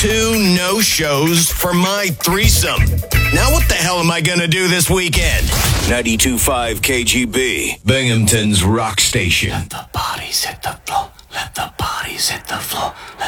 2 no-shows for my threesome. Now what the hell am I gonna do this weekend? 92.5 KGB, Binghamton's rock station. Let the bodies hit the floor. Let the bodies hit the floor.